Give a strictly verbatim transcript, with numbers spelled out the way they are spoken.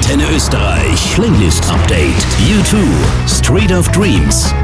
Antenne Österreich Playlist Update. U zwei Street of Dreams.